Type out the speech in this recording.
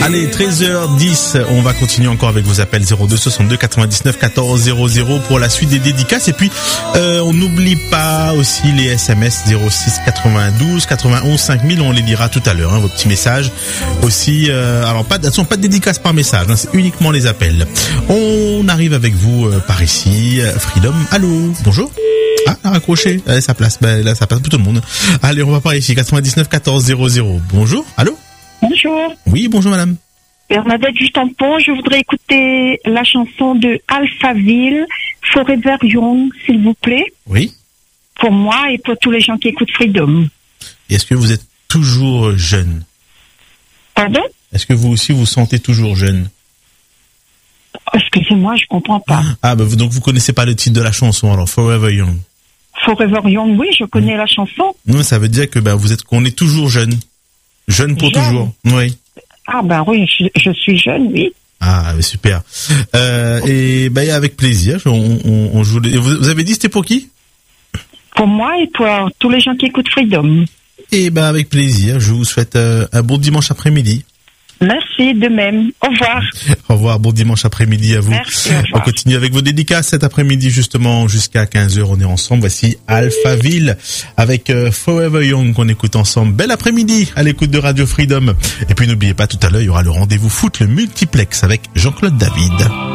Allez, 13h10, on va continuer encore avec vos appels 02 62 99 14 00 pour la suite des dédicaces. Et puis, on n'oublie pas aussi les SMS 06 92 91 5000. On les lira tout à l'heure, vos petits messages. Aussi, alors pas de dédicaces par message, c'est uniquement les appels. On arrive avec vous par ici. Freedom, allô, bonjour. Ah, elle a raccroché. Ça place, là, ça passe pour tout le monde. Allez, on va par ici, 99 14 00. Bonjour, allô. Bonjour. Oui, bonjour madame. Bernadette du Tampon, je voudrais écouter la chanson de Alphaville, Forever Young, s'il vous plaît. Oui. Pour moi et pour tous les gens qui écoutent Freedom. Est-ce que vous êtes toujours jeune? Pardon? Est-ce que vous aussi vous sentez toujours jeune? Excusez-moi, je comprends pas. Ah, donc vous connaissez pas le titre de la chanson, alors, Forever Young. Forever Young, oui, je connais la chanson. Non, ça veut dire que qu'on est toujours jeune. Jeune pour toujours. Oui. Ah oui, je suis jeune, oui. Ah, super. Et avec plaisir, on joue. Vous avez dit c'était pour qui? Pour moi et pour tous les gens qui écoutent Freedom. Et avec plaisir, je vous souhaite un bon dimanche après-midi. Merci, de même. Au revoir. Au revoir, bon dimanche après-midi à vous. Merci, on continue avec vos dédicaces cet après-midi justement jusqu'à 15h. On est ensemble. Voici Alphaville avec Forever Young qu'on écoute ensemble. Bel après-midi à l'écoute de Radio Freedom. Et puis n'oubliez pas, tout à l'heure, il y aura le rendez-vous foot, le multiplex avec Jean-Claude David.